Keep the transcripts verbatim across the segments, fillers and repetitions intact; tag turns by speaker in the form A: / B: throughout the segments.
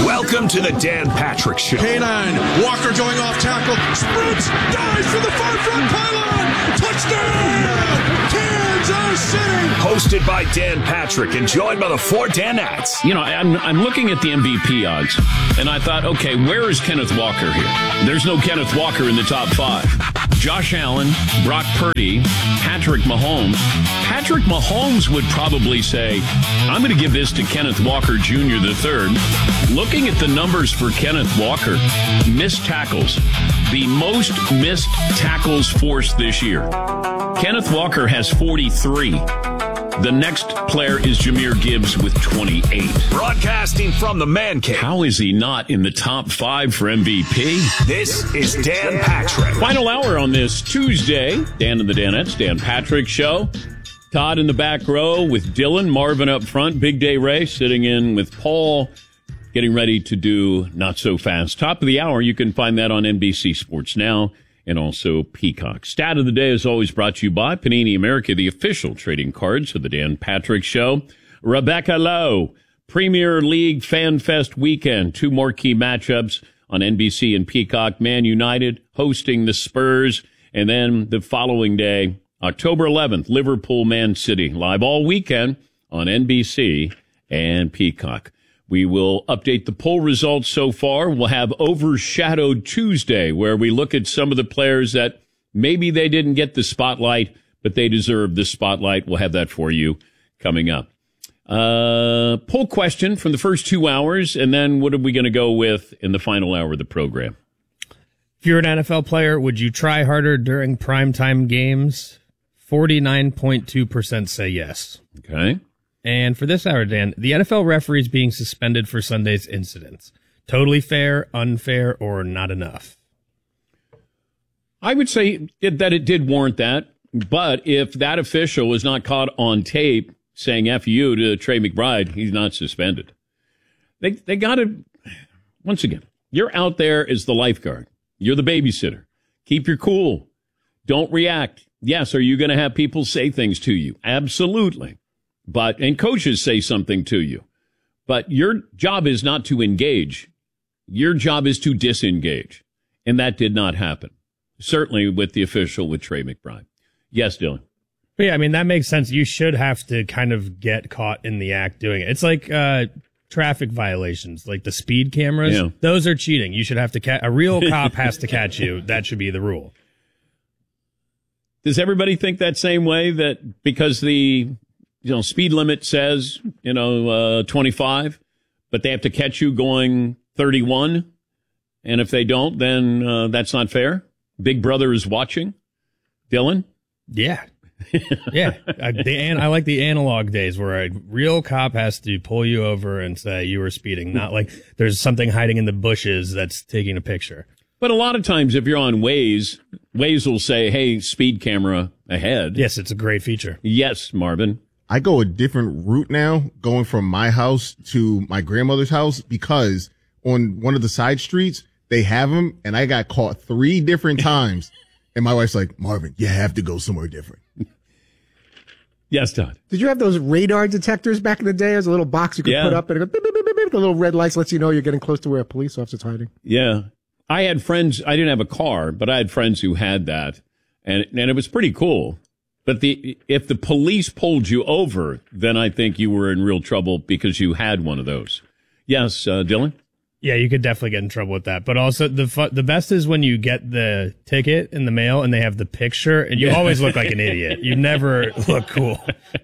A: Welcome to the Dan Patrick Show.
B: K nine, Walker going off tackle, sprints, dives for the far front pylon, touchdown, Kansas City.
A: Hosted by Dan Patrick and joined by the four Danettes.
C: You know, I'm I'm looking at the M V P odds, and I thought, okay, where is Kenneth Walker here? There's no Kenneth Walker in the top five. Josh Allen, Brock Purdy, Patrick Mahomes. Patrick Mahomes would probably say, I'm going to give this to Kenneth Walker Junior the third. Looking at the numbers for Kenneth Walker, missed tackles, the most missed tackles forced this year. Kenneth Walker has forty-three. The next player is Jahmyr Gibbs with twenty-eight.
A: Broadcasting from the Man Cave.
C: How is he not in the top five for M V P?
A: This is Dan Patrick.
C: Final hour on this Tuesday. Dan and the Danettes, Dan Patrick Show. Todd in the back row with Dylan. Marvin up front. Big Day Ray sitting in with Paul. Getting ready to do Not So Fast. Top of the hour. You can find that on N B C Sports Now and also Peacock. Stat of the day is always brought to you by Panini America, the official trading cards of the Dan Patrick Show. Rebecca Lowe, Premier League Fan Fest weekend. Two more key matchups on N B C and Peacock. Man United hosting the Spurs. And then the following day, October eleventh, Liverpool Man City. Live all weekend on N B C and Peacock. We will update the poll results so far. We'll have Overshadowed Tuesday, where we look at some of the players that maybe they didn't get the spotlight, but they deserve the spotlight. We'll have that for you coming up. Uh, poll question from the first two hours, and then what are we going to go with in the final hour of the program?
D: If you're an N F L player, would you try harder during primetime games? forty-nine point two percent say yes.
C: Okay.
D: And for this hour, Dan, the N F L referees being suspended for Sunday's incidents. Totally fair, unfair, or not enough?
C: I would say that it did warrant that. But if that official was not caught on tape saying F you to Trey McBride, he's not suspended. They they got to, once again, you're out there as the lifeguard. You're the babysitter. Keep your cool. Don't react. Yes, are you going to have people say things to you? Absolutely. But, and coaches say something to you, but your job is not to engage. Your job is to disengage. And that did not happen. Certainly with the official with Trey McBride. Yes, Dylan.
D: But yeah, I mean, that makes sense. You should have to kind of get caught in the act doing it. It's like, uh, traffic violations, like the speed cameras.
C: Yeah.
D: Those are cheating. You should have to catch, a real cop has to catch you. That should be the rule.
C: Does everybody think that same way, that because the, you know, speed limit says, you know, uh, twenty-five, but they have to catch you going thirty-one. And if they don't, then uh, that's not fair. Big Brother is watching. Dylan?
D: Yeah. Yeah. I, the, an, I like the analog days where a real cop has to pull you over and say you were speeding, not like there's something hiding in the bushes that's taking a picture.
C: But a lot of times if you're on Waze, Waze will say, hey, speed camera ahead.
D: Yes, it's a great feature.
C: Yes, Marvin.
E: I go a different route now, going from my house to my grandmother's house, because on one of the side streets, they have them, and I got caught three different times. And my wife's like, Marvin, you have to go somewhere different.
C: Yes, Todd.
F: Did you have those radar detectors back in the day? There's a little box you could
C: Yeah.
F: put up, and it go, beep, beep, beep, beep, the little red lights lets you know you're getting close to where a police officer's hiding.
C: Yeah. I had friends, I didn't have a car, but I had friends who had that, and and it was pretty cool. But the if the police pulled you over, then I think you were in real trouble because you had one of those. Yes, uh, Dylan?
D: Yeah, you could definitely get in trouble with that. But also, the fu- the best is when you get the ticket in the mail and they have the picture, and you
C: Yeah.
D: always look like an idiot. You never look cool.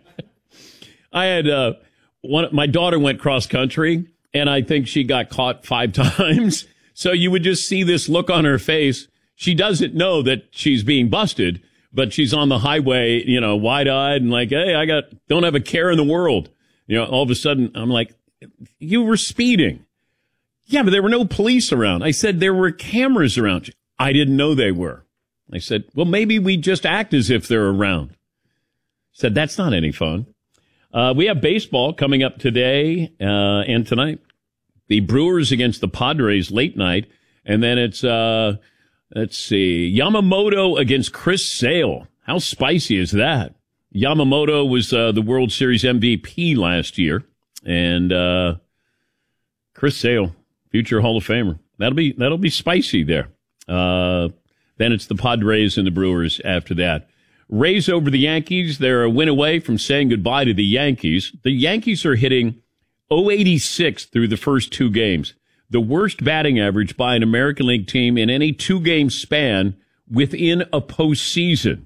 C: I had uh, one. My daughter went cross country, and I think she got caught five times. So you would just see this look on her face. She doesn't know that she's being busted, but she's on the highway, you know, wide-eyed and like, hey, I got don't have a care in the world. You know, all of a sudden, I'm like, you were speeding. Yeah, but there were no police around. I said there were cameras around. I didn't know they were. I said, well, maybe we just act as if they're around. Said, that's not any fun. Uh, we have baseball coming up today uh, and tonight. The Brewers against the Padres late night. And then it's, uh, let's see, Yamamoto against Chris Sale. How spicy is that? Yamamoto was uh, the World Series M V P last year. And uh, Chris Sale, future Hall of Famer. That'll be that'll be spicy there. Uh, then it's the Padres and the Brewers after that. Rays over the Yankees. They're a win away from saying goodbye to the Yankees. The Yankees are hitting oh eighty-six through the first two games. The worst batting average by an American League team in any two-game span within a postseason.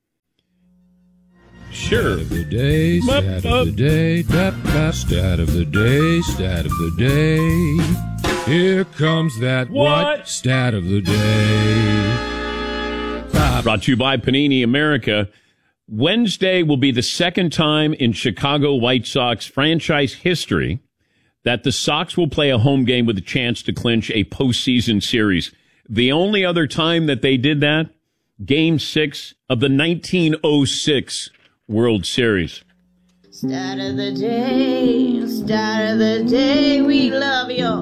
C: Sure.
G: Stat of the day, stat of the day, tap, tap, stat of the day, stat of the day. Here comes that what? what? Stat of the day. Pop.
C: Brought to you by Panini America. Wednesday will be the second time in Chicago White Sox franchise history that the Sox will play a home game with a chance to clinch a postseason series. The only other time that they did that, Game six of the nineteen oh six World Series.
H: Stat of the day, stat of the day, we love your